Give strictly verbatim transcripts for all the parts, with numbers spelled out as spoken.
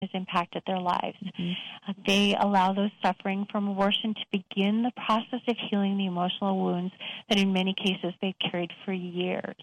has impacted their lives. Mm-hmm. Uh, they allow those suffering from abortion to begin the process of healing the emotional wounds that in many cases they've carried for years.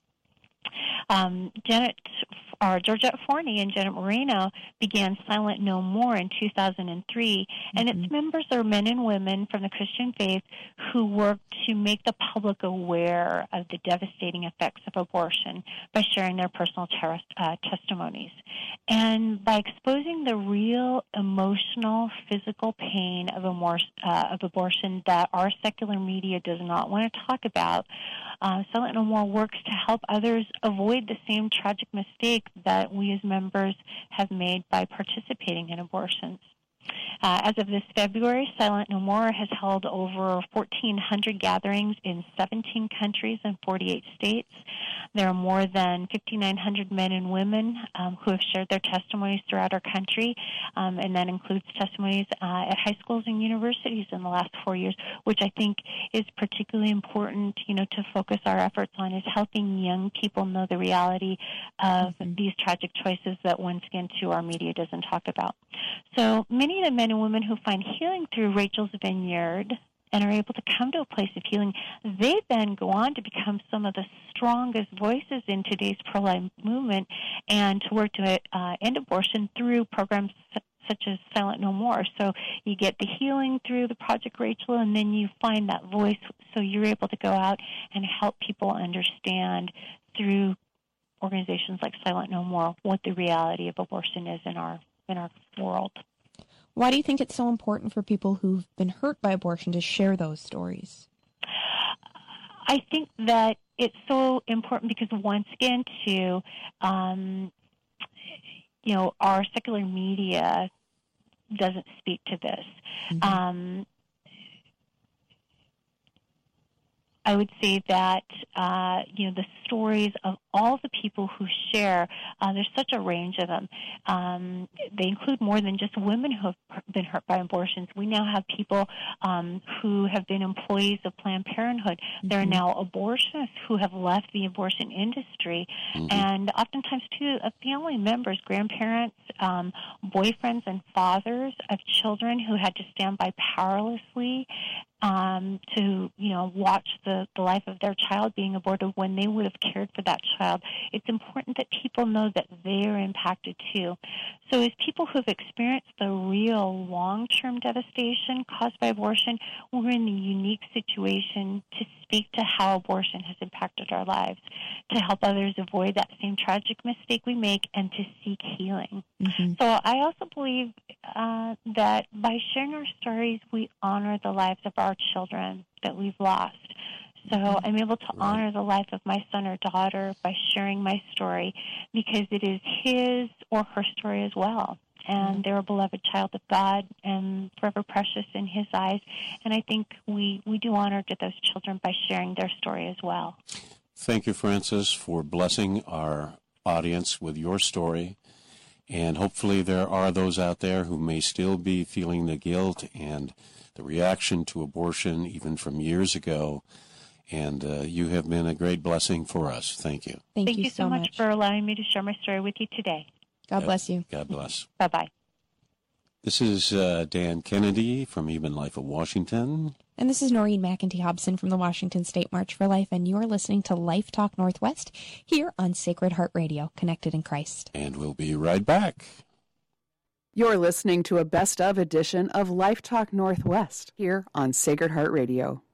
Um, Janet, or Georgette Forney and Janet Moreno began Silent No More in two thousand three, and mm-hmm. its members are men and women from the Christian faith who work to make the public aware of the devastating effects of abortion by sharing their personal ter- uh, testimonies. And by exposing the real emotional, physical pain of, amor- uh, of abortion that our secular media does not want to talk about, uh, Silent No More works to help others avoid the same tragic mistake that we as members have made by participating in abortions. Uh, as of this February, Silent No More has held over fourteen hundred gatherings in seventeen countries and forty-eight states. There are more than fifty-nine hundred men and women um, who have shared their testimonies throughout our country, um, and that includes testimonies uh, at high schools and universities in the last four years, which I think is particularly important, you know, to focus our efforts on, is helping young people know the reality of mm-hmm. these tragic choices that, once again, too, our media doesn't talk about. So many of the men and women who find healing through Rachel's Vineyard and are able to come to a place of healing, they then go on to become some of the strongest voices in today's pro-life movement and to work to uh, end abortion through programs such as Silent No More. So you get the healing through the Project Rachel, and then you find that voice, so you're able to go out and help people understand through organizations like Silent No More what the reality of abortion is in our in our world. Why do you think it's so important for people who've been hurt by abortion to share those stories? I think that it's so important because, once again, too, um, you know, our secular media doesn't speak to this. Mm-hmm. Um, I would say that, uh, you know, the stories of all the people who share, uh, there's such a range of them. Um, they include more than just women who have been hurt by abortions. We now have people um, who have been employees of Planned Parenthood. Mm-hmm. There are now abortionists who have left the abortion industry. Mm-hmm. And oftentimes, too, uh, family members, grandparents, um, boyfriends and fathers of children who had to stand by powerlessly Um, to, you know, watch the, the life of their child being aborted when they would have cared for that child. It's important that people know that they're impacted too. So as people who have experienced the real long-term devastation caused by abortion, we're in the unique situation to speak to how abortion has impacted our lives, to help others avoid that same tragic mistake we make, and to seek healing. Mm-hmm. So I also believe uh, that by sharing our stories, we honor the lives of our children that we've lost. So mm-hmm. I'm able to right. honor the life of my son or daughter by sharing my story, because it is his or her story as well. And mm-hmm. they're a beloved child of God and forever precious in his eyes. And I think we, we do honor to those children by sharing their story as well. Thank you, Frances, for blessing our audience with your story. And hopefully there are those out there who may still be feeling the guilt and the reaction to abortion even from years ago. And uh, you have been a great blessing for us. Thank you. Thank, Thank you, you so so much, much for allowing me to share my story with you today. God, God bless you. God bless. Bye-bye. This is uh, Dan Kennedy from Even Life of Washington. And this is Noreen McEntee Hobson from the Washington State March for Life, and you're listening to Life Talk Northwest here on Sacred Heart Radio, connected in Christ. And we'll be right back. You're listening to a best-of edition of Life Talk Northwest here on Sacred Heart Radio.